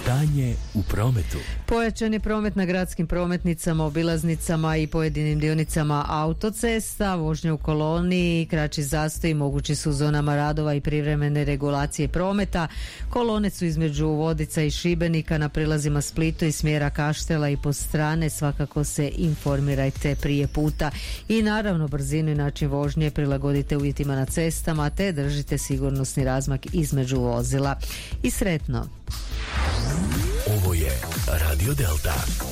Stanje u prometu. Pojačan je promet na gradskim prometnicama, obilaznicama i pojedinim dionicama autocesta, vožnje u koloni, kraći zastoji mogući su u zonama radova i privremene regulacije prometa. Kolone su između Vodica i Šibenika na prilazima Splitu i smjera Kaštela i po strane. Svakako se informirajte prije puta i naravno brzinu i način vožnje prilagodite uvjetima na cestama te držite sigurnosni razmak između vozila. I sretno! Ovo je Radio Delta.